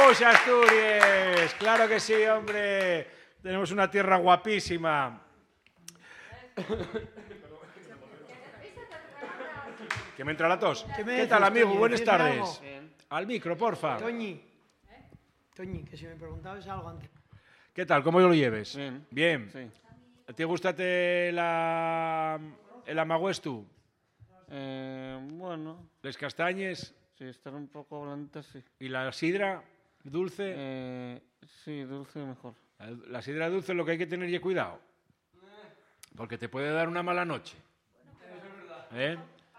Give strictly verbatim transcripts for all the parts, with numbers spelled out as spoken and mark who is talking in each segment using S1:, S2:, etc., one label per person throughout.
S1: ¡Vamos, Asturias! ¡Claro que sí, hombre! Tenemos una tierra guapísima. ¿Que me entra la tos? ¿Qué, ¿Qué tal, amigo? Toñi, buenas tardes. Al micro, porfa.
S2: Toñi, Toñi, que si me preguntabas algo antes.
S1: ¿Qué tal? ¿Cómo lo lleves?
S3: Bien.
S1: Bien.
S3: Sí.
S1: ¿Te gusta la... el amaguestu?
S3: Eh, bueno.
S1: ¿Les castañes?
S3: Sí, están un poco blanditas, sí.
S1: ¿Y la sidra dulce?
S3: Eh, sí, dulce mejor.
S1: La, la sidra dulce lo que hay que tener y cuidado. Porque te puede dar una mala noche. ¿Eh?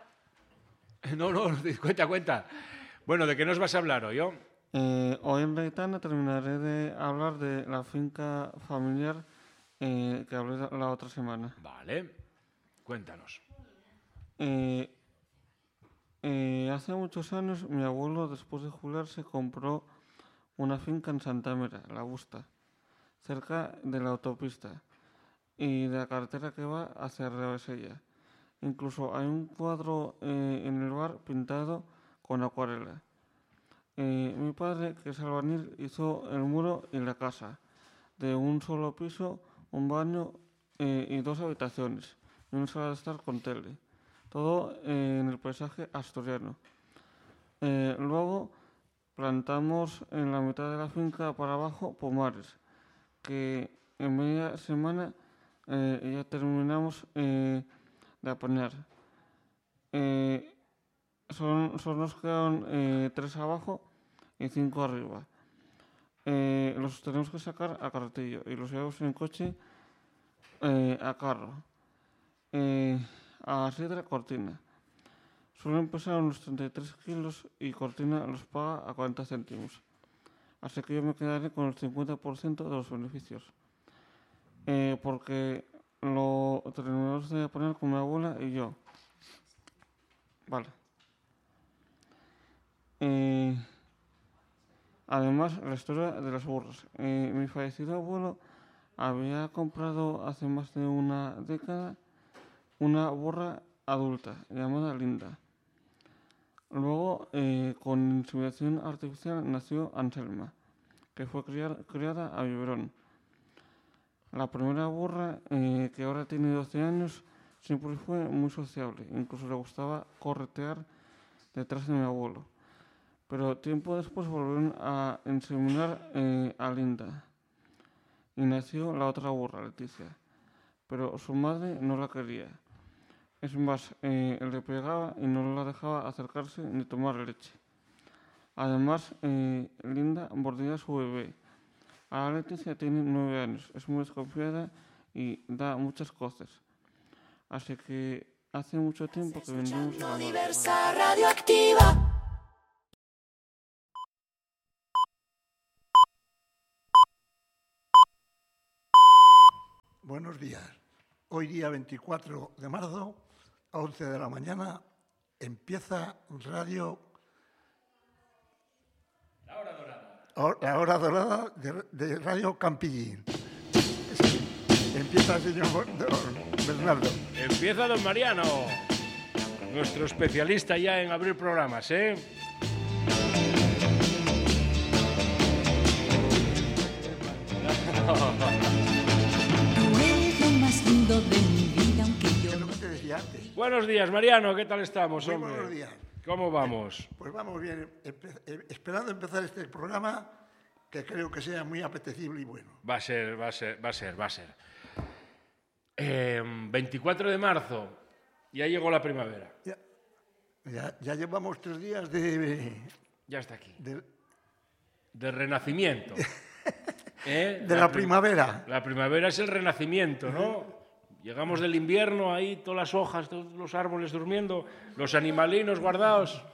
S1: No, no, cuenta, cuenta. Bueno, ¿de qué nos vas a hablar hoy? ¿Oh?
S3: Eh, hoy en Reitana terminaré de hablar de la finca familiar eh, que hablé la otra semana.
S1: Vale, cuéntanos.
S3: Eh, eh, hace muchos años mi abuelo, después de jubilarse, compró una finca en Santa Mera, La Busta, cerca de la autopista y de la carretera que va hacia Rebesella. Incluso hay un cuadro eh, en el bar pintado con acuarela. Eh, mi padre, que es albañil, hizo el muro y la casa, de un solo piso, un baño eh, y dos habitaciones, y una sala de estar con tele. Todo eh, en el paisaje asturiano. Eh, luego plantamos en la mitad de la finca para abajo pomares, que en media semana eh, ya terminamos eh, de apañar. Eh, son, son nos quedan eh, tres abajo y cinco arriba. Eh, los tenemos que sacar a carretillo y los llevamos en coche eh, a carro. Eh, a sidra cortina. Suelen pesar unos treinta y tres kilos y cortina los paga a cuarenta céntimos. Así que yo me quedaré con el cincuenta por ciento de los beneficios. Eh, porque lo terminamos de poner con mi abuela y yo. Vale. Eh, además, la historia de las burras. Eh, mi fallecido abuelo había comprado hace más de una década una burra adulta llamada Linda. Luego, eh, con inseminación artificial, nació Anselma, que fue criar, criada a biberón. La primera burra, eh, que ahora tiene doce años, siempre fue muy sociable. Incluso le gustaba corretear detrás de mi abuelo. Pero tiempo después volvieron a inseminar eh, a Linda. Y nació la otra burra, Leticia. Pero su madre no la quería. Es más, eh, le pegaba y no la dejaba acercarse ni tomar leche. Además, eh, Linda mordía a su bebé. Ahora Leticia tiene nueve años, es muy desconfiada y da muchas cosas. Así que hace mucho tiempo que vendimos a la
S4: Diversa Radioactiva.
S5: Buenos días. Hoy día veinticuatro de marzo, a once de la mañana, empieza Radio...
S1: La hora dorada.
S5: La hora dorada de, de Radio Campillín. Sí. Empieza el señor don Bernardo.
S1: Empieza don Mariano, nuestro especialista ya en abrir programas, ¿eh?
S4: De mi vida, aunque yo...
S5: Es lo que te decía antes.
S1: Buenos días, Mariano, ¿qué tal estamos,
S5: Muy
S1: hombre?
S5: buenos días.
S1: ¿Cómo vamos?
S5: Pues vamos bien, empe- eh, esperando empezar este programa que creo que sea muy apetecible y bueno.
S1: Va a ser, va a ser, va a ser, va a ser. Eh, veinticuatro de marzo, ya llegó la primavera.
S5: Ya, ya, ya llevamos tres días de...
S1: Ya está aquí.
S5: de,
S1: De renacimiento. ¿Eh?
S5: de la
S1: prim-
S5: primavera.
S1: La primavera es el renacimiento, ¿no? Llegamos del invierno, ahí todas las hojas, todos los árboles durmiendo, los animalinos guardados.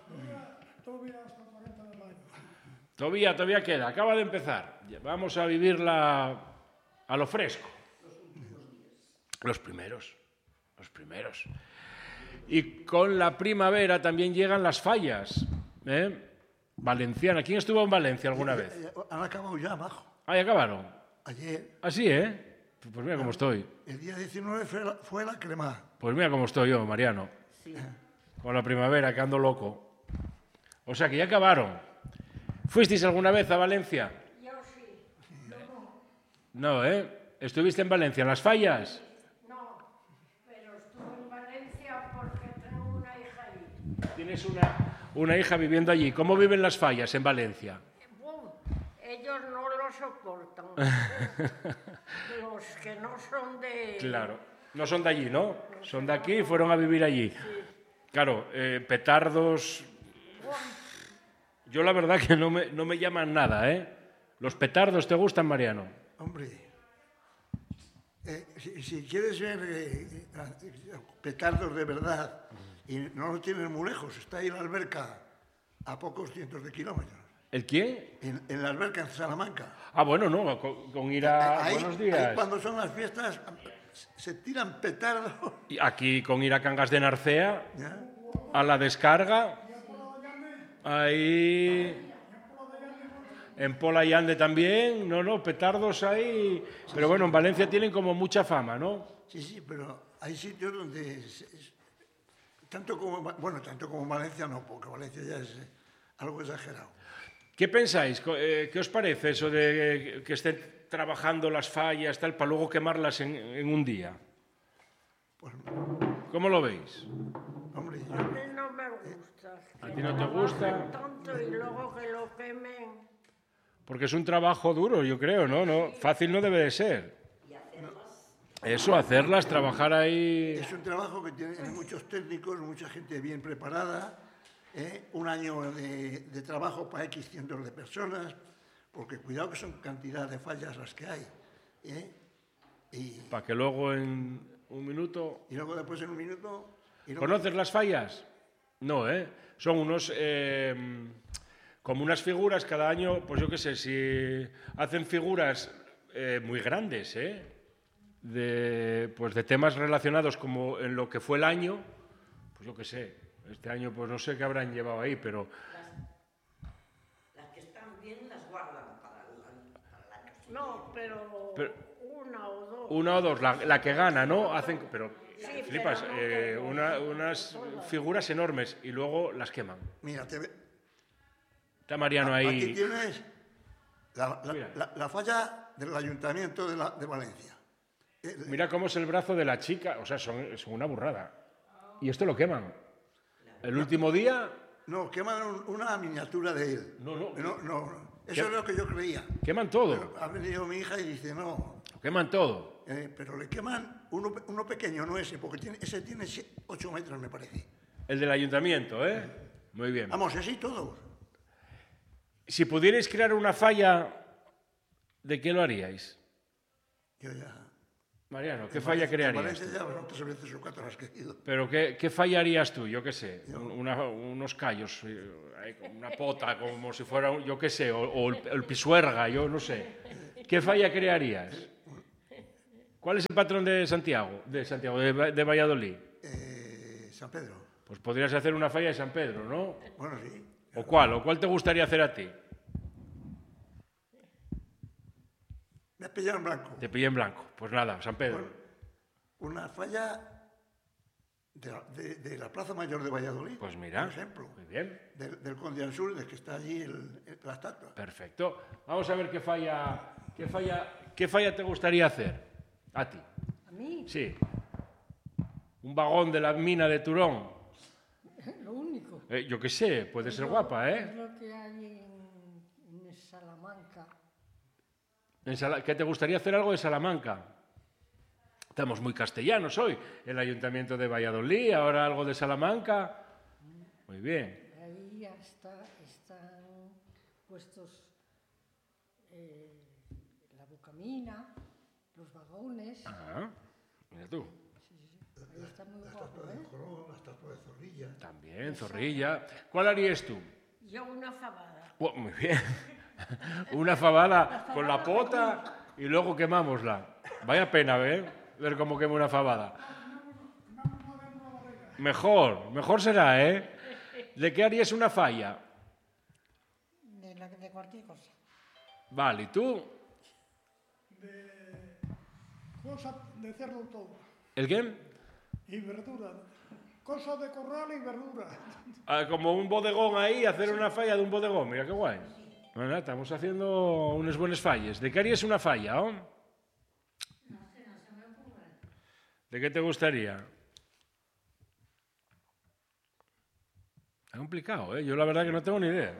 S1: Todavía, todavía queda, acaba de empezar. Vamos a vivirla a lo fresco. Los primeros, los primeros. Y con la primavera también llegan las fallas, ¿eh? Valenciana. ¿Quién estuvo en Valencia alguna vez?
S5: Han acabado ya abajo.
S1: Ah, ya acabaron.
S5: Ayer,
S1: Así, ¿eh? Pues mira cómo estoy.
S5: el día diecinueve fue la, fue la crema.
S1: Pues mira cómo estoy yo, Mariano. Con la primavera, que ando loco. O sea, que ya acabaron. ¿Fuisteis alguna vez a Valencia?
S6: Yo sí.
S1: No, ¿eh? ¿Estuviste en Valencia, en las fallas?
S6: No, pero estuve en Valencia porque tengo una hija ahí.
S1: Tienes una, una hija viviendo allí. ¿Cómo viven las fallas en Valencia?
S6: Bum, ellos no lo soportan. Los que no son de...
S1: Claro. No son de allí, ¿no? Son de aquí y fueron a vivir allí. Claro, eh, petardos... Yo la verdad que no me, no me llaman nada, ¿eh? ¿Los petardos te gustan, Mariano?
S5: Hombre, eh, si, si quieres ver eh, petardos de verdad, y no lo tienes muy lejos, está ahí la alberca a pocos cientos de kilómetros.
S1: ¿El quién?
S5: En, en la alberca en Salamanca.
S1: Ah, bueno, no, con, con ir a...
S5: Ahí,
S1: Buenos días.
S5: ahí cuando son las fiestas se tiran petardos.
S1: Y aquí con ir a Cangas de Narcea,
S5: ¿Ya?
S1: a la descarga, ahí... En Pola y Ande también, no, no, petardos ahí... Pero bueno, en Valencia tienen como mucha fama, ¿no?
S5: Sí, sí, pero hay sitios donde... es- es- tanto como... Bueno, tanto como Valencia no, porque Valencia ya es eh, algo exagerado.
S1: ¿Qué pensáis? Co- eh, ¿Qué os parece eso de que estén trabajando las fallas tal, para luego quemarlas en, en un día?
S5: Pues,
S1: ¿Cómo lo veis?
S5: hombre,
S6: A
S5: yo,
S6: mí no me gusta.
S1: ¿A
S6: que
S1: ti no te
S6: trabajen
S1: gusta?
S6: tanto y luego que lo quemen.
S1: Porque es un trabajo duro, yo creo, ¿no? no fácil no debe de ser. Eso, hacerlas, trabajar ahí...
S5: es un trabajo que tiene muchos técnicos, mucha gente bien preparada, ¿eh? Un año de, de trabajo para X cientos de personas, porque cuidado que son cantidad de fallas las que hay. ¿eh? Y,
S1: Para que luego en un minuto...
S5: y luego después en un minuto... y luego-
S1: ¿Conoces las fallas? No, ¿eh? Son unos... eh, como unas figuras cada año, pues yo qué sé, si hacen figuras eh, muy grandes, ¿eh? De, pues de temas relacionados como en lo que fue el año, pues yo qué sé, este año pues no sé qué habrán llevado ahí, pero...
S7: Las que están bien las guardan para el, para el año siguiente.
S6: No, pero,
S1: Pero-
S6: una o dos.
S1: Una o dos, la, la que gana, ¿no? Hacen, pero
S6: Sí,
S1: flipas,
S6: pero no
S1: eh,
S6: todos,
S1: una-
S6: no
S1: unas
S6: todas.
S1: figuras enormes y luego las queman.
S5: Mira, te, ve-
S1: Está Mariano
S5: aquí
S1: ahí.
S5: tienes la, la-
S1: Mira.
S5: la- la falla del Ayuntamiento de, la- de Valencia. Eh,
S1: Mira cómo es el brazo de la chica, o sea, son, son una burrada. Y esto lo queman. El último día,
S5: No, queman un- una miniatura de él.
S1: No, no.
S5: no, no, no. Eso
S1: ¿Qué?
S5: es lo que yo creía.
S1: queman todo.
S5: Pero ha venido mi hija y dice, no,
S1: Lo queman todo.
S5: eh, pero le queman uno, pe- uno pequeño, no ese, porque tiene, ese tiene ocho metros, me parece.
S1: El del ayuntamiento, ¿eh? Muy bien.
S5: Vamos, así todos.
S1: Si pudierais crear una falla, ¿de qué lo haríais?
S5: Yo ya...
S1: Mariano, ¿qué falla
S5: En
S1: crearías?
S5: Valencia ya son tres veces o cuatro las que he ido.
S1: Pero ¿qué, qué falla harías tú? Yo qué sé, un- una- unos callos, eh, ahí con una pota, como si fuera, un- yo qué sé, o, o el, el pisuerga, yo no sé. ¿Qué falla crearías? ¿Cuál es el patrón de Santiago, de Santiago, de, Va- de Valladolid?
S5: Eh, San Pedro.
S1: Pues podrías hacer una falla de San Pedro, ¿no?
S5: Bueno, sí.
S1: ¿O cuál? ¿O cuál te gustaría hacer a ti?
S5: Me has pillado en blanco.
S1: Te pillé en blanco. Pues nada, San Pedro.
S5: Una falla de la, de- de la Plaza Mayor de Valladolid.
S1: Pues mira,
S5: Por ejemplo.
S1: muy bien.
S5: Del, del Conde Ansúrez, del que está allí el- el- la estatua.
S1: Perfecto. Vamos a ver qué falla, qué falla, qué falla te gustaría hacer a ti.
S6: A mí,
S1: Sí. Un vagón de la mina de Turón.
S6: lo único.
S1: Eh, yo qué sé, puede ser guapa,
S6: Es
S1: ¿eh?
S6: lo que hay en, en Salamanca.
S1: En Sala- ¿Qué te gustaría hacer algo de Salamanca? Estamos muy castellanos hoy. El Ayuntamiento de Valladolid, ahora algo de Salamanca. Muy bien.
S6: Ahí hasta están puestos eh, la bocamina, los vagones.
S1: Ah, mira tú.
S6: Ahí está muy guapo, ¿eh?
S5: Colón, la estatua de Zorrilla.
S1: También, Zorrilla. ¿Cuál harías tú?
S6: Yo una fabada.
S1: Oh, muy bien. Una fabada con la pota y luego quemámosla. Vaya pena, ¿eh? Ver cómo quema una fabada. Mejor, mejor será, ¿eh? ¿De qué harías una falla?
S6: De, la, de cualquier cosa.
S1: Vale, ¿y tú?
S8: Cosa de cerdo todo.
S1: ¿El qué?
S8: Y verdura. Cosa de corral y verdura.
S1: Ah, como un bodegón ahí, hacer una falla de un bodegón. Mira qué guay. Bueno, estamos haciendo unes buenos falles. ¿De qué harías una falla, oh?
S6: No sé, no se me ocurre.
S1: ¿De qué te gustaría? Está complicado, ¿eh? Yo la verdad que no tengo ni idea.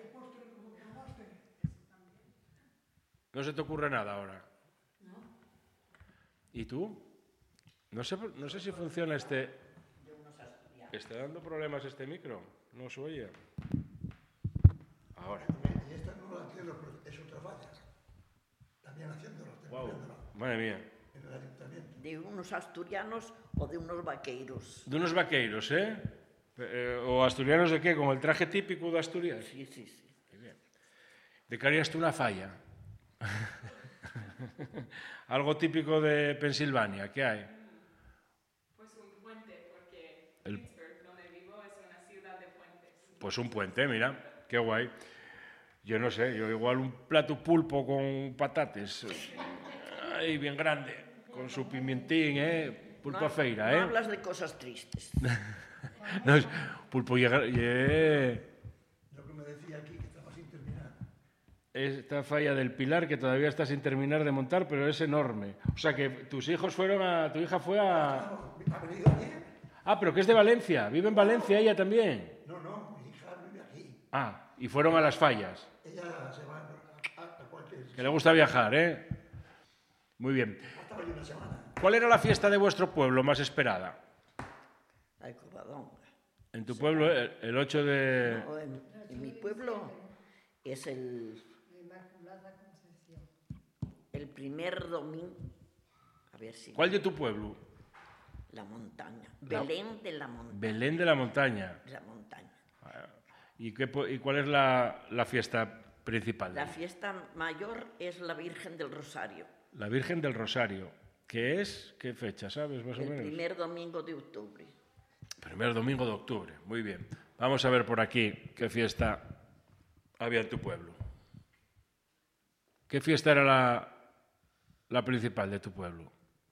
S1: ¿No se te ocurre nada ahora?
S6: No.
S1: ¿Y tú? No sé, no sé si funciona este... ¿Está dando problemas este micro? No se oye. Ahora.
S5: Y esta no la entiendo, pero es otra falla. También haciéndolo,
S1: Wow.
S5: haciéndolo
S1: Madre mía.
S5: en el ayuntamiento.
S7: De unos asturianos o de unos vaqueiros.
S1: De unos vaqueiros, ¿eh? Eh, ¿O asturianos de qué? ¿Como el traje típico de Asturias?
S7: Sí, sí, sí.
S1: Muy bien. ¿De qué harías tú una falla? Algo típico de Pensilvania, ¿qué hay?
S9: Pues un puente, porque
S1: El-
S9: Pittsburgh, donde vivo, es una ciudad de puentes.
S1: Pues un puente, mira, qué guay. Yo no sé, yo igual un plato pulpo con patates, ahí bien grande, con su pimientín, ¿eh? Pulpo a feira,
S7: No
S1: ¿eh?
S7: hablas de cosas tristes.
S1: No, es- pulpo llega... lle-
S5: Lo que me decía aquí, que estaba sin terminar.
S1: Esta falla del Pilar que todavía está sin terminar de montar, pero es enorme. O sea que tus hijos fueron a... Tu hija fue a...
S5: ¿Ha venido ayer?
S1: Ah, pero que es de Valencia. ¿Vive en Valencia ella también?
S5: No, no, mi hija vive aquí.
S1: Ah, y fueron a las fallas.
S5: Ella se va a, a, a cualquier...
S1: Que le gusta viajar, ¿eh? Muy bien.
S5: Ha estado allí una semana.
S1: ¿Cuál era la fiesta de vuestro pueblo más esperada?
S7: La Covadonga.
S1: En tu pueblo, el, el ocho de...
S7: No, en, en mi pueblo es el,
S2: Inmaculada Concepción.
S7: el primer domingo. A ver si.
S1: ¿Cuál de tu pueblo?
S7: La montaña.
S1: La-
S7: Belén de la montaña.
S1: Belén de la Montaña.
S7: La montaña.
S1: ¿Y, qué, po- y cuál es la, la fiesta principal?
S7: La fiesta mayor es la Virgen del Rosario.
S1: La Virgen del Rosario. ¿Qué es? ¿Qué fecha, sabes, más o
S7: El
S1: menos?
S7: primer domingo de octubre.
S1: Primer domingo de octubre. Muy bien. Vamos a ver por aquí qué fiesta había en tu pueblo. ¿Qué fiesta era la, la principal de tu pueblo?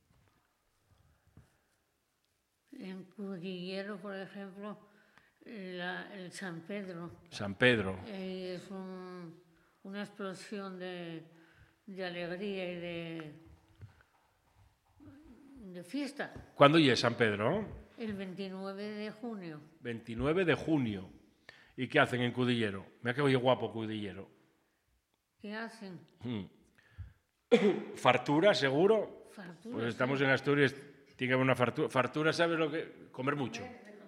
S6: En Cudillero, por ejemplo, la- el San Pedro.
S1: San Pedro.
S6: eh, es un- una explosión de, de alegría y de, de fiesta.
S1: ¿Cuándo es San Pedro?
S6: El veintinueve de junio.
S1: veintinueve de junio. ¿Y qué hacen en Cudillero? Mira que oye guapo Cudillero.
S6: ¿Qué hacen?
S1: Mm. ¿Fartura, seguro?
S6: Fartura,
S1: Pues
S6: sí.
S1: estamos en Asturias, tiene que haber una fartura. Fartura, ¿sabes lo que? Comer mucho.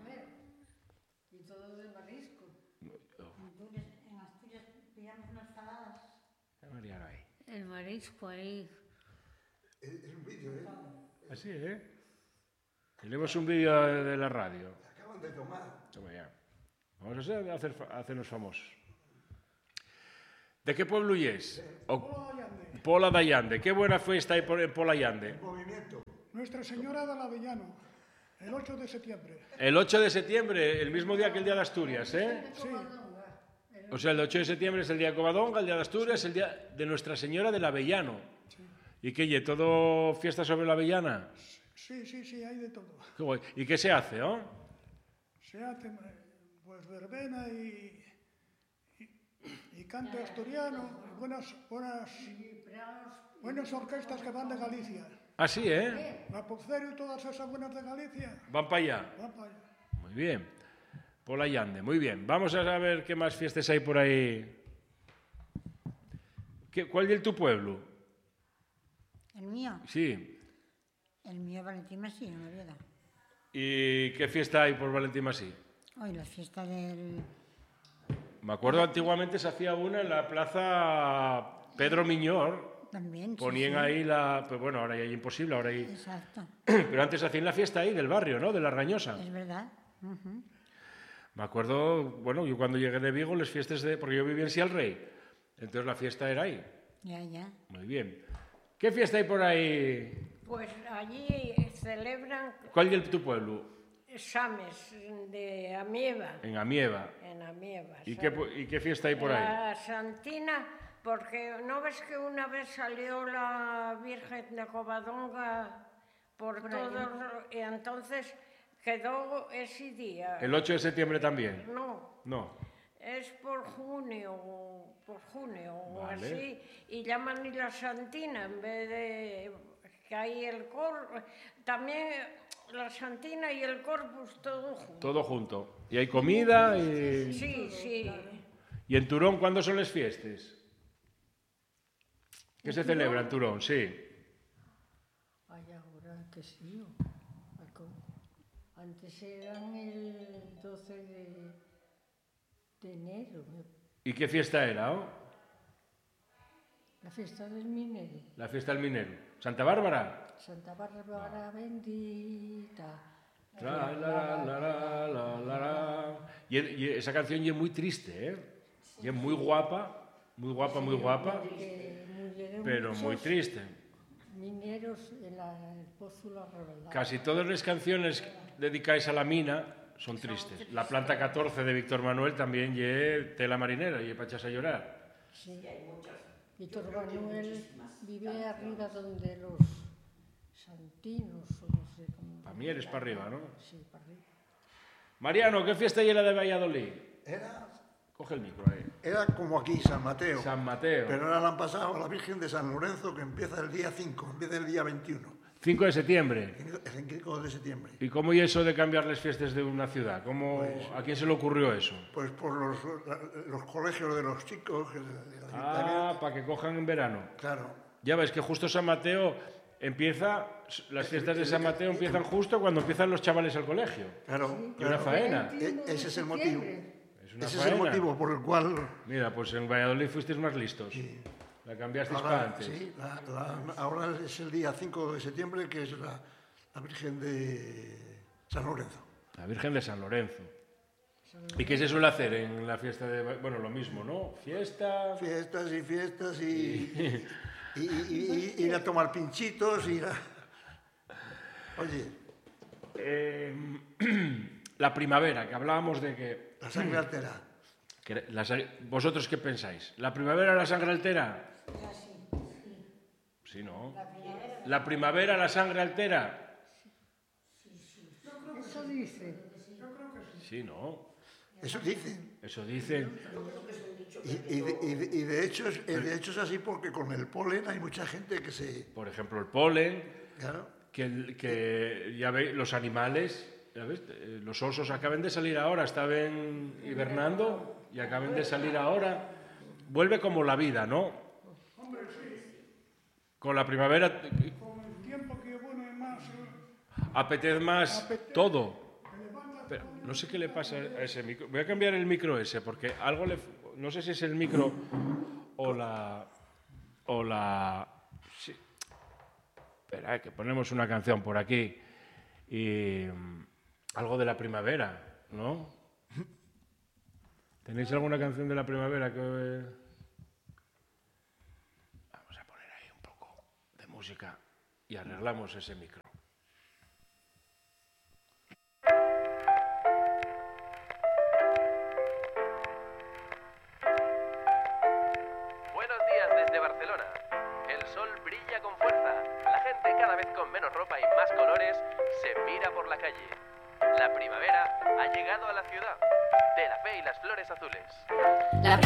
S2: Y todo de marisco.
S6: En Asturias pillamos unas saladas. El marisco ahí.
S5: Es, es un vídeo, ¿eh?
S1: Así, ¿eh? Tenemos un vídeo de, de la radio.
S5: Acaban de tomar.
S1: Toma ya. Vamos a hacer, a hacer, a hacernos famosos. ¿De qué pueblo es? O-
S8: Pola Allande,
S1: Pola de Allande. Qué buena fiesta hay por- en Pola Allande.
S5: Movimiento.
S8: Nuestra Señora del Avellano, el ocho de septiembre.
S1: El ocho de septiembre, el mismo día que el Día de Asturias, ¿eh?
S8: Sí,
S1: O sea, el ocho de septiembre es el día de Covadonga, el Día de Asturias, el Día de Nuestra Señora del Avellano. ¿Y qué, ye, todo fiesta sobre la Avellana?
S8: sí, sí, sí, hay de todo.
S1: Qué guay. ¿Y qué se hace, oh?
S8: Se hace eh, pues verbena y, y, y canto asturiano, y buenas, buenas, buenas orquestas que van de Galicia.
S1: Ah, sí, ¿eh?
S8: La Pocero y todas esas buenas de Galicia
S1: Van para allá.
S8: van para allá.
S1: Muy bien. Pola Allande, muy bien. Vamos a ver qué más fiestas hay por ahí. ¿Qué, ¿Cuál es tu pueblo?
S10: El mío,
S1: Sí.
S10: el mío Valentín Masí, en Oviedo.
S1: ¿Y qué fiesta hay por Valentín Masí?
S10: Hoy la fiesta del...
S1: Me acuerdo antiguamente se hacía una en la plaza Pedro Miñor.
S10: También, sí,
S1: Ponían
S10: sí.
S1: ahí la... Pues bueno, ahora ya es imposible, ahora hay...
S10: Exacto,
S1: Pero antes hacían la fiesta ahí del barrio, ¿no? De la Rañosa.
S10: es verdad. Ujú.
S1: Me acuerdo, bueno, yo cuando llegué de Vigo, las fiestas de... Porque yo vivía en Sial Rey. Entonces la fiesta era ahí.
S10: Ya, ya.
S1: Muy bien. ¿Qué fiesta hay por ahí?
S6: Pues allí celebran
S1: ¿Cuál es tu pueblo?
S6: Sames de Amieva.
S1: En Amieva.
S6: En Amieva.
S1: ¿Y qué,
S6: ¿sabes?
S1: pu- ¿Y qué fiesta hay por ahí?
S6: La Santina, porque ¿no ves que una vez salió la Virgen de Covadonga por,
S10: Por
S6: todo?
S10: allá.
S6: Y entonces quedó ese día.
S1: ¿El ocho de septiembre también?
S6: No,
S1: No.
S6: es por junio, por por junio o
S1: Vale.
S6: así, y llaman y la Santina en vez de que hay el cor, también la Santina y el Corpus todo junto.
S1: Todo junto. Y hay comida y...
S6: Sí, sí.
S1: ¿Y en Turón cuándo son las fiestas? ¿Qué se celebra en Turón? Sí.
S11: Ay, ahora que sí. Antes eran el doce de, de enero.
S1: ¿Y qué fiesta era? Oh?
S11: La fiesta del minero.
S1: La fiesta del minero. ¿Santa Bárbara?
S11: Santa Bárbara bendita.
S1: La, la, la, la, la, la, la. Y, y esa canción ya es muy triste, ¿eh? Y es muy guapa, muy guapa, muy guapa,
S11: Eh,
S1: pero muy triste.
S11: Mineros en la, el pozo La Revelada.
S1: Casi todas las canciones dedicadas a la mina son tristes. La planta catorce de Víctor Manuel también ye tela marinera, y para echarse a llorar.
S11: Sí, Víctor Manuel vive arriba donde los santinos, o no sé cómo.
S1: Para mí eres para arriba, ¿no?
S11: Sí, para arriba.
S1: Mariano, ¿qué fiesta hay la de Valladolid?
S5: Era,
S1: Coge el micro ahí.
S5: era como aquí, San Mateo.
S1: San Mateo.
S5: Pero ahora la han pasado a la Virgen de San Lorenzo, que empieza el día cinco, empieza el día veintiuno.
S1: cinco de septiembre.
S5: El cinco de septiembre.
S1: ¿Y cómo y eso de cambiar las fiestas de una ciudad? ¿Cómo,
S5: Pues,
S1: ¿A quién se le ocurrió eso?
S5: Pues por los, los colegios de los chicos. El, el
S1: Ah, para que cojan en verano.
S5: Claro.
S1: Ya ves que justo San Mateo empieza, las fiestas de San Mateo empiezan justo cuando empiezan los chavales al colegio.
S5: Claro.
S1: Y una faena.
S5: E- ese es el motivo.
S1: Es una
S5: Ese es
S1: faena.
S5: el motivo por el cual...
S1: Mira, pues en Valladolid fuisteis más listos. La cambiasteis
S5: Ahora,
S1: para antes.
S5: sí, la- la- ahora es el día cinco de septiembre, que es la, la Virgen de San Lorenzo.
S1: La Virgen de San Lorenzo. ¿Y qué se suele hacer en la fiesta de... Bueno, lo mismo, ¿no? Fiesta...
S5: Fiestas y fiestas y... y, y- y- ir a tomar pinchitos, ir a... Oye,
S1: Eh, la primavera, que hablábamos de que...
S5: la sangre altera.
S1: que la sa- ¿Vosotros qué pensáis? ¿La primavera la sangre altera? Sí, ¿no? ¿La primavera la sangre altera?
S11: Eso dice.
S1: Sí, ¿no?
S5: Eso dicen.
S1: Eso dicen.
S5: Y, y de, y de- y de hecho, es- de hecho es así porque con el polen hay mucha gente que se...
S1: Por ejemplo, el polen,
S5: Claro.
S1: que, el- que ya veis, los animales, ya ves, eh, los osos acaban de salir ahora, estaban hibernando y acaban de salir ahora. Vuelve como la vida, ¿no?
S8: Hombre, sí.
S1: Con la primavera
S8: Con el tiempo que pone más... eh,
S1: apetece más
S8: Apetece.
S1: todo.
S8: que levanta
S1: Pero no sé qué le pasa a ese micro. Voy a cambiar el micro ese, porque algo le... No sé si es el micro o la... O la... Sí. Espera, que ponemos una canción por aquí. Y... mm, algo de la primavera, ¿no? ¿Tenéis alguna canción de la primavera que... Vamos a poner ahí un poco de música y arreglamos ese micro.
S12: Buenos días desde Barcelona. El sol brilla con fuerza. La gente cada vez con menos ropa y más colores se mira por la calle. La primavera ha llegado a la ciudad. De la fe y las flores azules.
S4: La